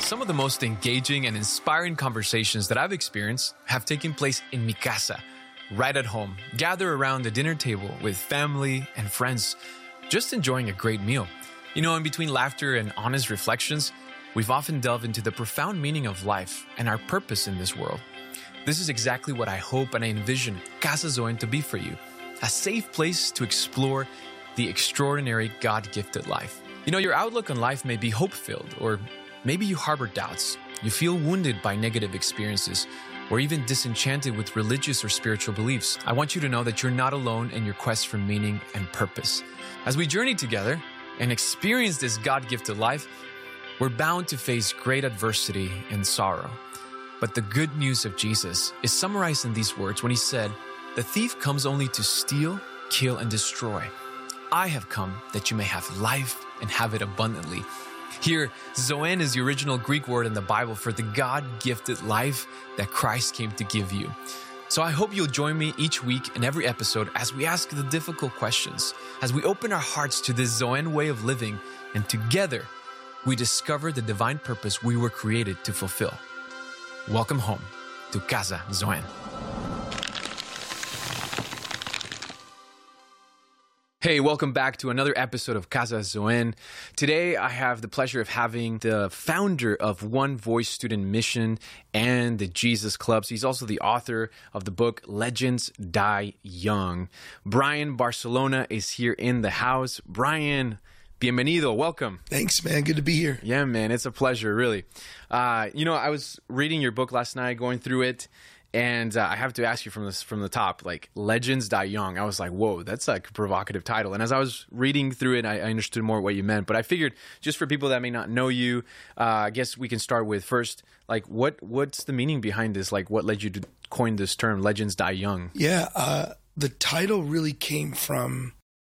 Some of the most engaging and inspiring conversations that I've experienced have taken place in mi casa, right at home, gather around the dinner table with family and friends, just enjoying a great meal. You know, in between laughter and honest reflections, we've often delved into the profound meaning of life and our purpose in this world. This is exactly what I hope and I envision Casa Zoen to be for you, a safe place to explore the extraordinary God-gifted life. You know, your outlook on life may be hope-filled, or maybe you harbor doubts, you feel wounded by negative experiences, or even disenchanted with religious or spiritual beliefs. I want you to know that you're not alone in your quest for meaning and purpose. As we journey together and experience this God-gifted life, we're bound to face great adversity and sorrow. But the good news of Jesus is summarized in these words when he said, "The thief comes only to steal, kill, and destroy. I have come that you may have life and have it abundantly." Here, Zoen is the original Greek word in the Bible for the God-gifted life that Christ came to give you. So I hope you'll join me each week in every episode as we ask the difficult questions, as we open our hearts to this Zoen way of living, and together we discover the divine purpose we were created to fulfill. Welcome home to Casa Zoen. Hey, welcome back to another episode of Casa Zoen. Today, I have the pleasure of having the founder of One Voice Student Mission and the Jesus Clubs. He's also the author of the book Legends Die Young. Brian Barcelona is here in the house. Brian, bienvenido. Welcome. Thanks, man. Good to be here. Yeah, man. It's a pleasure, really. I was reading your book last night, going through it. And I have to ask you from the top, like Legends Die Young. I was like, whoa, that's like a provocative title. And as I was reading through it, I understood more what you meant. But I figured just for people that may not know you, I guess we can start with first, like what's the meaning behind this? Like what led you to coin this term, Legends Die Young? Yeah, the title really came from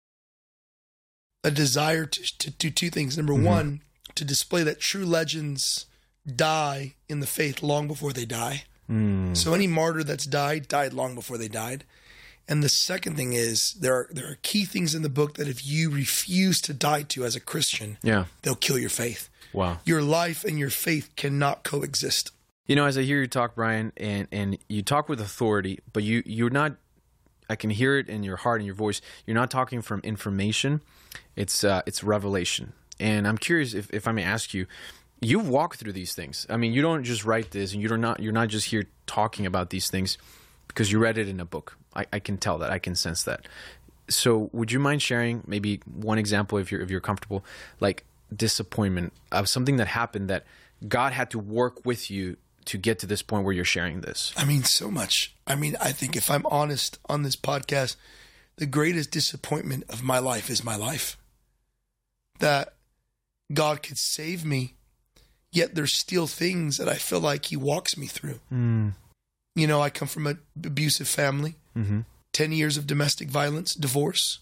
a desire to do two things. Number one, to display that true legends die in the faith long before they die. So any martyr that's died long before they died. And the second thing is there are key things in the book that if you refuse to die to as a Christian, they'll kill your faith. Wow. Your life and your faith cannot coexist. You know, as I hear you talk, Brian, and you talk with authority, but you're not, I can hear it in your heart and your voice, you're not talking from information, it's revelation. And I'm curious if I may ask you, you've walked through these things. I mean, you don't just write this, and you're not just here talking about these things because you read it in a book. I can tell that. I can sense that. So, would you mind sharing maybe one example, if you're comfortable, like disappointment of something that happened that God had to work with you to get to this point where you're sharing this? I mean, so much. I mean, I think if I'm honest on this podcast, the greatest disappointment of my life is my life. That God could save me. Yet there's still things that I feel like he walks me through. You know, I come from an abusive family, 10 years of domestic violence, divorce.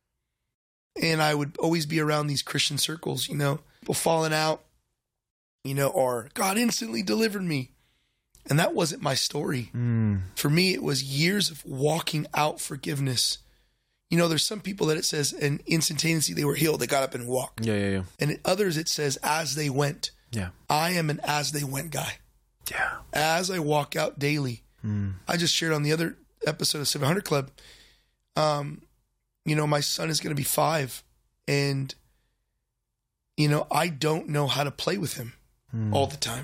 And I would always be around these Christian circles, you know, people falling out, you know, or God instantly delivered me. And that wasn't my story. For me, it was years of walking out forgiveness. You know, there's some people that it says, and instantaneously they were healed. They got up and walked. Yeah. And in others, it says, as they went. Yeah. I am an as they went guy. Yeah. As I walk out daily. I just shared on the other episode of 700 Club, you know, my son is going to be 5. And, you know, I don't know how to play with him all the time.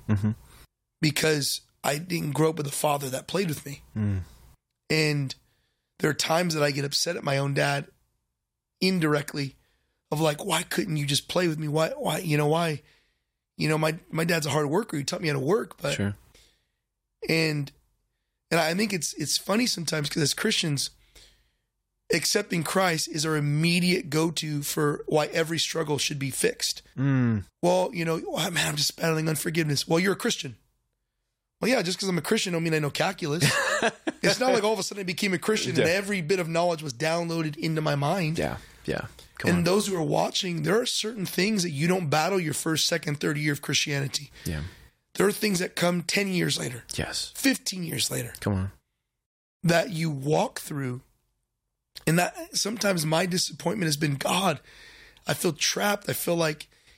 Because I didn't grow up with a father that played with me. And there are times that I get upset at my own dad indirectly of like, why couldn't you just play with me? Why? You know, my dad's a hard worker. He taught me how to work, but Sure. and I think it's funny sometimes because as Christians, accepting Christ is our immediate go-to for why every struggle should be fixed. Well, you know, man, I'm just battling unforgiveness. Well, you're a Christian. Well, yeah, just because I'm a Christian don't mean I know calculus. It's not like all of a sudden I became a Christian and every bit of knowledge was downloaded into my mind. Yeah. And those who are watching, there are certain things that you don't battle your first, second, third year of Christianity. Yeah. There are things that come 10 years later. Yes. 15 years later. Come on. That you walk through. And that sometimes my disappointment has been, God, I feel trapped. I feel like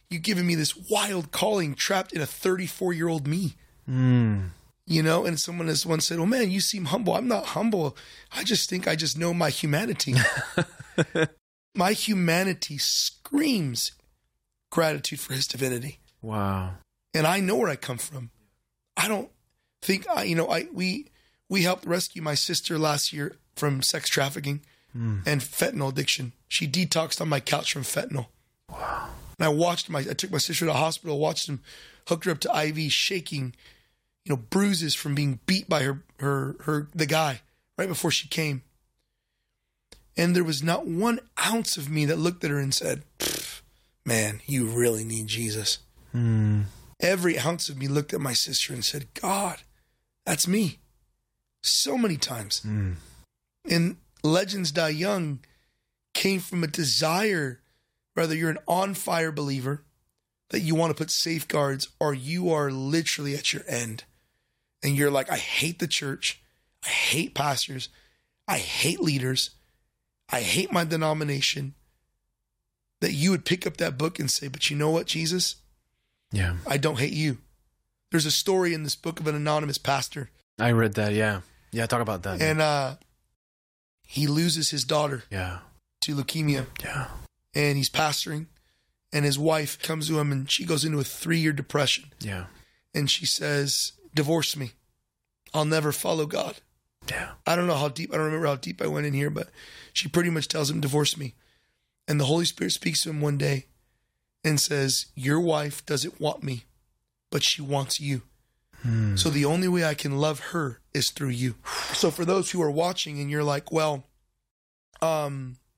you've given me this wild calling trapped in a 34-year-old me. You know, and someone has once said, oh man, you seem humble. I'm not humble. I just think I just know my humanity. My humanity screams gratitude for his divinity. Wow. And I know where I come from. I don't think we helped rescue my sister last year from sex trafficking and fentanyl addiction. She detoxed on my couch from fentanyl. Wow. And I took my sister to the hospital, watched him, hooked her up to IV, shaking, bruises from being beat by the guy right before she came. And there was not 1 ounce of me that looked at her and said, man, you really need Jesus. Every ounce of me looked at my sister and said, God, that's me. So many times. And Legends Die Young came from a desire, whether you're an on-fire believer, that you want to put safeguards, or you are literally at your end. And you're like, I hate the church. I hate pastors. I hate leaders. I hate my denomination. That you would pick up that book and say, but you know what, Jesus? Yeah. I don't hate you. There's a story in this book of an anonymous pastor. I read that, yeah. Yeah, talk about that. And he loses his daughter to leukemia. Yeah. And he's pastoring. And his wife comes to him and she goes into a 3-year depression. Yeah. And she says, divorce me. I'll never follow God. Yeah. I don't remember how deep I went in here, but she pretty much tells him, divorce me. And the Holy Spirit speaks to him one day and says, your wife doesn't want me, but she wants you. So the only way I can love her is through you. So for those who are watching and you're like, well, I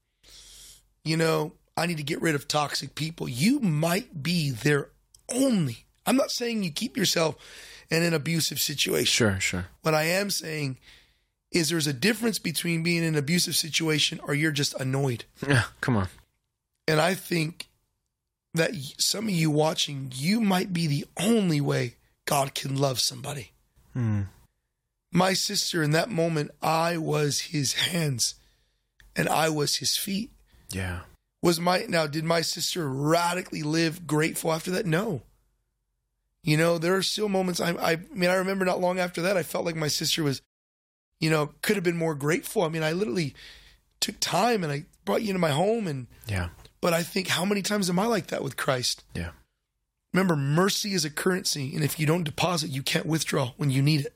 need to get rid of toxic people. You might be their only. I'm not saying you keep yourself in an abusive situation. Sure. What I am saying is there's a difference between being in an abusive situation or you're just annoyed. Yeah, come on. And I think that some of you watching, you might be the only way God can love somebody. My sister, in that moment, I was his hands and I was his feet. Yeah. Did my sister radically live grateful after that? No. There are still moments. I remember not long after that, I felt like my sister was, could have been more grateful. I literally took time and I brought you into my home but I think, how many times am I like that with Christ? Yeah. Remember, mercy is a currency, and if you don't deposit, you can't withdraw when you need it.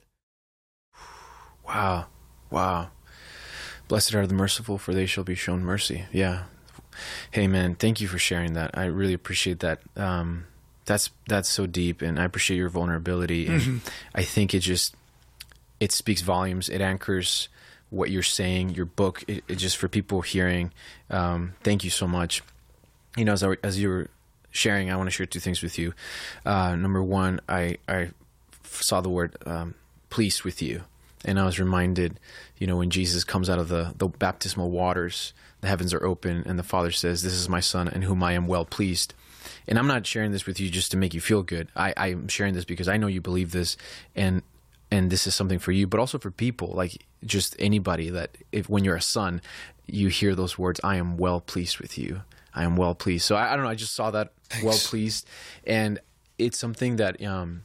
Wow. Blessed are the merciful, for they shall be shown mercy. Yeah. Hey, man, thank you for sharing that. I really appreciate that. That's so deep, and I appreciate your vulnerability. And I think it speaks volumes. It anchors what you're saying, your book, it just for people hearing. Thank you so much. As you were sharing, I want to share 2 things with you. Number one, I saw the word pleased with you. And I was reminded, when Jesus comes out of the baptismal waters, the heavens are open and the Father says, this is my Son in whom I am well pleased. And I'm not sharing this with you just to make you feel good. I'm sharing this because I know you believe this, and this is something for you, but also for people, like just anybody that when you're a son, you hear those words, I am well pleased with you. I am well pleased. So I don't know. I just saw that. Thanks. Well pleased. And it's something that,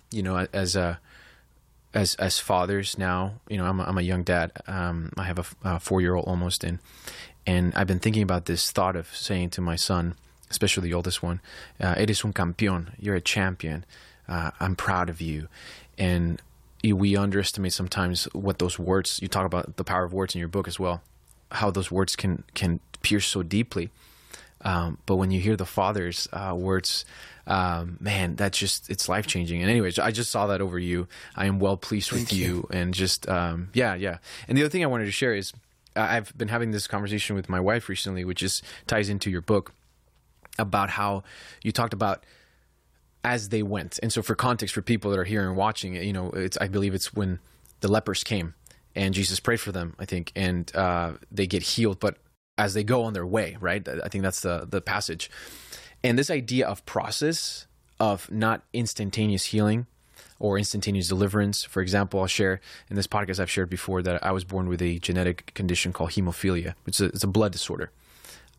as fathers now, I'm a young dad. I have a 4-year-old almost and I've been thinking about this thought of saying to my son, especially the oldest one, eres un campeón. You're a champion. I'm proud of you. And we underestimate sometimes what those words, you talk about the power of words in your book as well, how those words can pierce so deeply. But when you hear the Father's words, man, it's life-changing. And anyways, I just saw that over you. I am well pleased with you. And just, yeah. And the other thing I wanted to share is I've been having this conversation with my wife recently, which ties into your book, about how you talked about as they went. And so for context, for people that are here and watching, I believe it's when the lepers came and Jesus prayed for them, I think, and they get healed, but as they go on their way, right? I think that's the passage. And this idea of process, of not instantaneous healing or instantaneous deliverance. For example, I'll share in this podcast, I've shared before that I was born with a genetic condition called hemophilia. It's a blood disorder.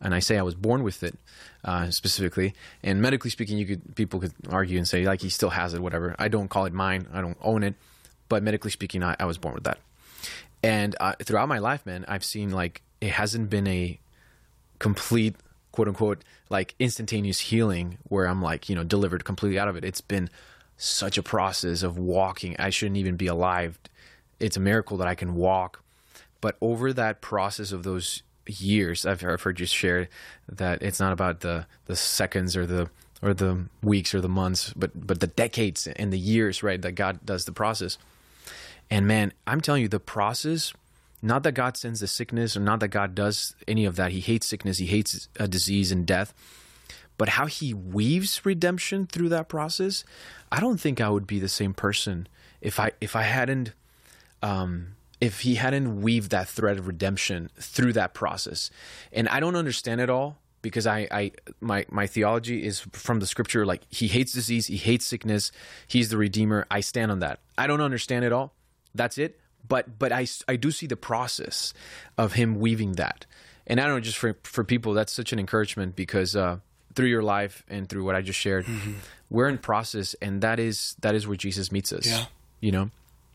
And I say I was born with it, specifically. And medically speaking, people could argue and say, like, he still has it, whatever. I don't call it mine. I don't own it. But medically speaking, I was born with that. And throughout my life, man, I've seen, like, it hasn't been a complete, quote unquote, like, instantaneous healing where I'm, like, delivered completely out of it. It's been such a process of walking. I shouldn't even be alive. It's a miracle that I can walk. But over that process of those years, I've heard you share that it's not about the seconds or the weeks or the months, but the decades and the years, right? That God does the process. And man, I'm telling you, the process, not that God sends the sickness or not that God does any of that. He hates sickness. He hates disease and death. But how he weaves redemption through that process, I don't think I would be the same person if I hadn't, if he hadn't weaved that thread of redemption through that process. And I don't understand it all because my theology is from the scripture. Like, he hates disease, he hates sickness, he's the Redeemer. I stand on that. I don't understand it all. That's it. But I do see the process of him weaving that. And I don't know, just for people, that's such an encouragement because through your life and through what I just shared, we're in process, and that is where Jesus meets us. Yeah.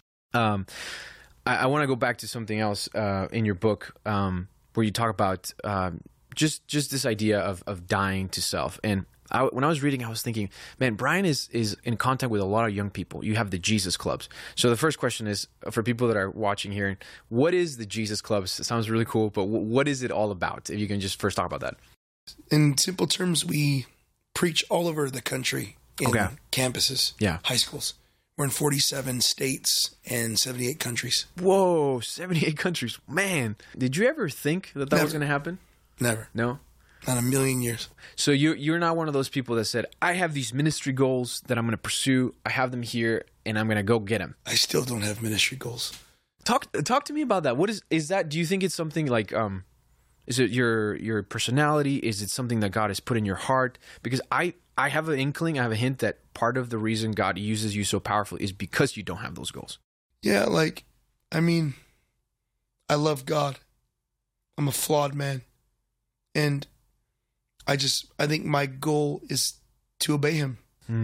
I want to go back to something else in your book where you talk about just this idea of dying to self. And when I was reading, I was thinking, man, Brian is in contact with a lot of young people. You have the Jesus Clubs. So the first question is, for people that are watching here, what is the Jesus Clubs? It sounds really cool, but what is it all about? If you can just first talk about that. In simple terms, we preach all over the country in campuses, high schools. We're in 47 states and 78 countries. Whoa, 78 countries. Man, did you ever think that was going to happen? Never. No? Not a million years. So you're not one of those people that said, I have these ministry goals that I'm going to pursue. I have them here, and I'm going to go get them. I still don't have ministry goals. Talk to me about that. What is that? Do you think it's something like, is it your personality? Is it something that God has put in your heart? Because I have an inkling, I have a hint that part of the reason God uses you so powerfully is because you don't have those goals. Yeah, I love God. I'm a flawed man. And I think my goal is to obey him.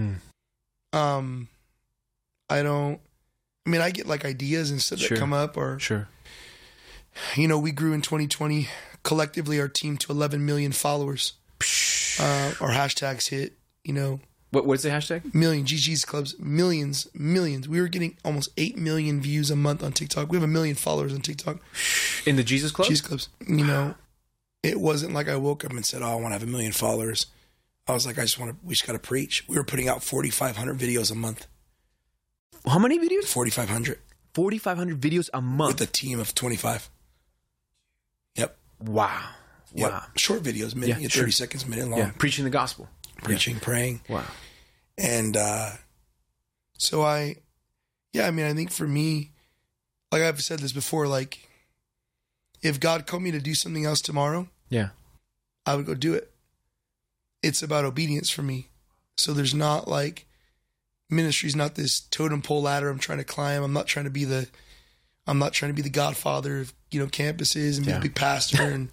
I get like ideas and stuff that come up, or, we grew in 2020, collectively our team to 11 million followers. Our hashtags hit, What's the hashtag? Million, GG's Clubs, millions. We were getting almost 8 million views a month on TikTok. We have 1 million followers on TikTok. In the Jesus Clubs? Jesus Clubs. It wasn't like I woke up and said, I want to have 1 million followers. I was like, we just got to preach. We were putting out 4,500 videos a month. How many videos? 4,500. 4,500 videos a month? With a team of 25. Yep. Wow. Yep. Wow. Short videos, 30 seconds, minute long. Yeah, preaching the gospel. Preaching, praying. Wow. And so I think for me, like I've said this before, like, if God called me to do something else tomorrow, I would go do it. It's about obedience for me. So there's not like, ministry's not this totem pole ladder I'm trying to climb. I'm not trying to be the godfather of, campuses and be a big pastor. And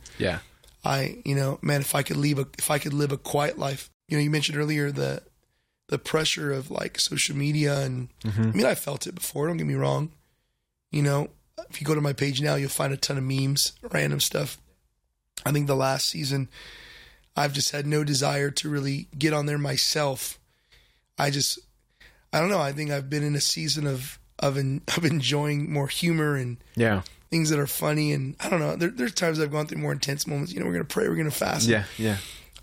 if I could live a quiet life. You mentioned earlier the pressure of like social media, and I felt it before, don't get me wrong. If you go to my page now, you'll find a ton of memes, random stuff. I think the last season, I've just had no desire to really get on there myself. I don't know. I think I've been in a season of enjoying more humor and things that are funny. And I don't know. There's times I've gone through more intense moments. We're going to pray, we're going to fast. Yeah.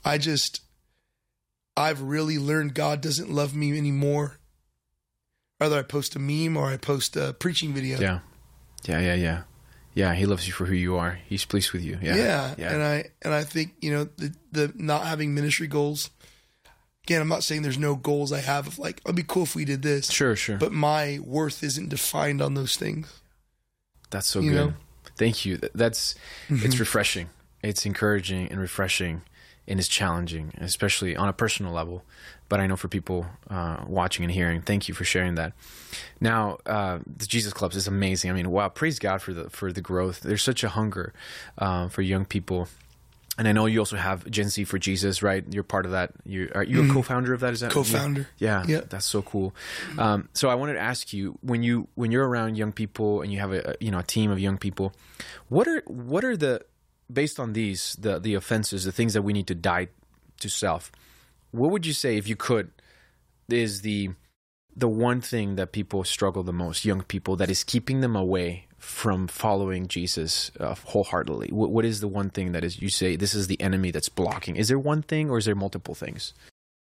I've really learned God doesn't love me anymore. Whether I post a meme or I post a preaching video. Yeah. Yeah, he loves you for who you are. He's pleased with you. Yeah. And I think, the not having ministry goals. Again, I'm not saying there's no goals I have of like, it'd be cool if we did this. Sure. But my worth isn't defined on those things. That's so good. Thank you. It's refreshing. It's encouraging and refreshing, and it's challenging, especially on a personal level. But I know for people watching and hearing, thank you for sharing that. Now, the Jesus Clubs is amazing. Wow, praise God for the growth. There's such a hunger for young people And I know you also have Gen Z for Jesus, right? You're part of that. Are you a co-founder of that? Is that co-founder? Yeah, that's so cool. So I wanted to ask you, when you're around young people and you have a team of young people, what are the, based on these the offenses, the things that we need to die to self? What would you say, if you could, is the one thing that people struggle the most, young people, that is keeping them away from following Jesus wholeheartedly? What is the one thing that is, you say, this is the enemy that's blocking? Is there one thing, or is there multiple things?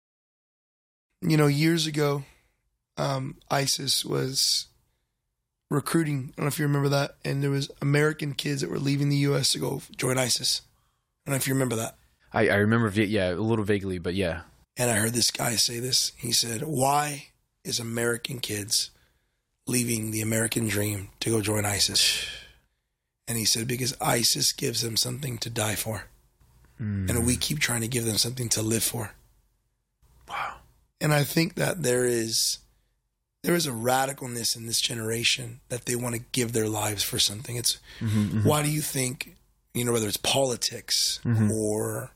Years ago, ISIS was recruiting. I don't know if you remember that. And there was American kids that were leaving the U.S. to go join ISIS. I don't know if you remember that. I remember, a little vaguely, but yeah. And I heard this guy say this. He said, why is American kids leaving the American dream to go join ISIS? And he said, because ISIS gives them something to die for. And we keep trying to give them something to live for. Wow. And I think that there is a radicalness in this generation that they want to give their lives for something. It's why do you think, whether it's politics or,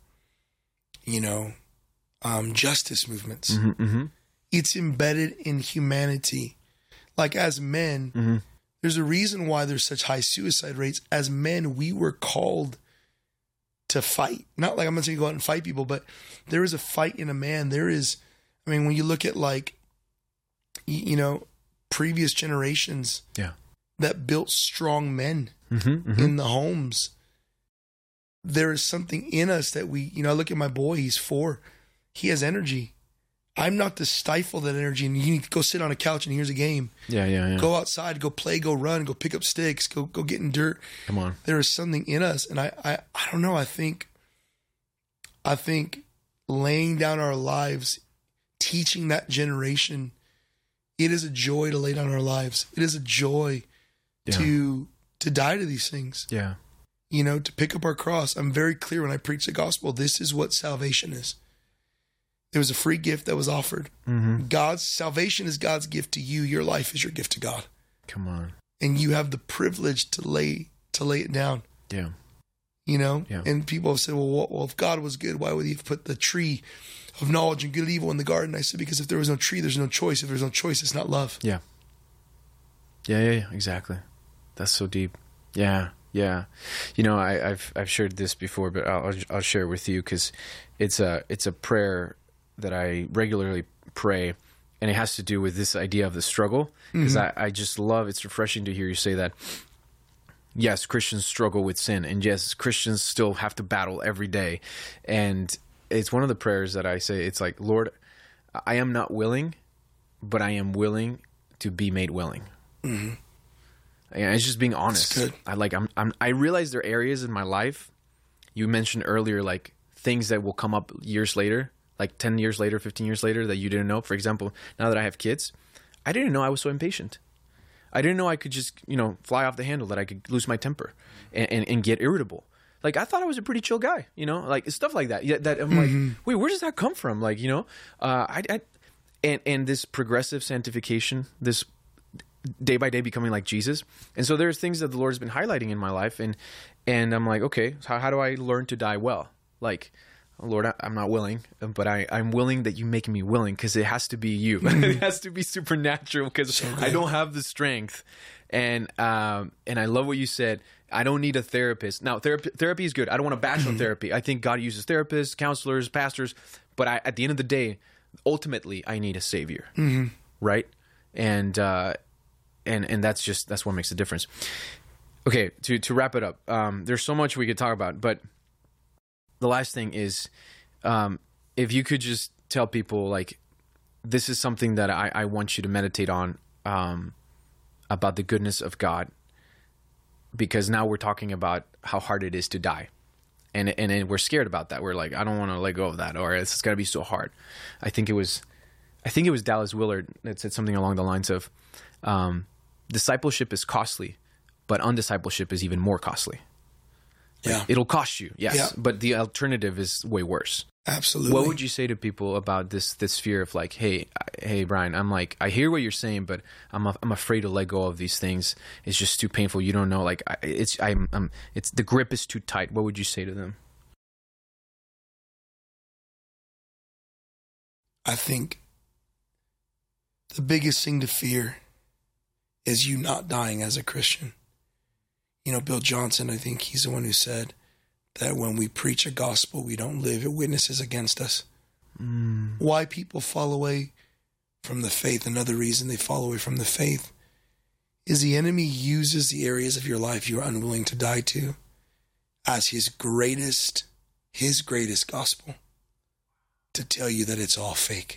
justice movements, it's embedded in humanity. Like, as men, there's a reason why there's such high suicide rates. As men, we were called to fight. Not like I'm not saying go out and fight people, but there is a fight in a man. There is, when you look at previous generations that built strong men in the homes, there is something in us that I look at my boy, he's 4. He has energy. I'm not to stifle that energy, and you need to go sit on a couch and here's a game. Yeah. Go outside, go play, go run, go pick up sticks, go get in dirt. Come on. There is something in us, and I don't know. I think laying down our lives, teaching that generation, it is a joy to lay down our lives. It is a joy to die to these things. Yeah. To pick up our cross. I'm very clear when I preach the gospel. This is what salvation is. There was a free gift that was offered. God's salvation is God's gift to you. Your life is your gift to God. Come on. And you have the privilege to lay it down. Yeah. Yeah. And people have said, well, if God was good, why would he have put the tree of knowledge and good and evil in the garden? I said, because if there was no tree, there's no choice. If there's no choice, it's not love. Yeah. Yeah, exactly. That's so deep. Yeah. I've shared this before, but I'll share it with you, because it's a prayer that I regularly pray, and it has to do with this idea of the struggle, because I just love, it's refreshing to hear you say that. Yes, Christians struggle with sin, and yes, Christians still have to battle every day. And it's one of the prayers that I say, it's like, Lord, I am not willing, but I am willing to be made willing. And it's just being honest. That's good. I realize there are areas in my life, you mentioned earlier, like things that will come up years later, like 10 years later, 15 years later, that you didn't know. For example, now that I have kids, I didn't know I was so impatient. I didn't know I could just, fly off the handle, that I could lose my temper and get irritable. Like, I thought I was a pretty chill guy, like stuff like that. Yeah, that I'm like, wait, where does that come from? Like, and this progressive sanctification, this day by day becoming like Jesus. And so there's things that the Lord has been highlighting in my life. And I'm like, okay, so how do I learn to die well? Like, Lord, I'm not willing, but I'm willing that you make me willing, because it has to be you. It has to be supernatural, because I don't have the strength. And I love what you said. I don't need a therapist. Now, therapy is good. I don't want to bash on therapy. I think God uses therapists, counselors, pastors. But at the end of the day, ultimately, I need a savior, right? And that's what makes the difference. Okay, to wrap it up, there's so much we could talk about, but the last thing is, if you could just tell people, like, this is something that I want you to meditate on, about the goodness of God, because now we're talking about how hard it is to die, and we're scared about that. We're like, I don't want to let go of that, or it's going to be so hard. I think it was Dallas Willard that said something along the lines of, discipleship is costly, but undiscipleship is even more costly. Yeah. It'll cost you, yes, but the alternative is way worse. Absolutely. What would you say to people about this fear of, like, hey, Brian, I'm like, I hear what you're saying, but I'm afraid to let go of these things. It's just too painful. You don't know, like, the grip is too tight. What would you say to them? I think the biggest thing to fear is you not dying as a Christian. You know, Bill Johnson, I think he's the one who said that when we preach a gospel we don't live, it witnesses against us. Why people fall away from the faith, another reason they fall away from the faith, is the enemy uses the areas of your life you're unwilling to die to as his greatest gospel to tell you that it's all fake.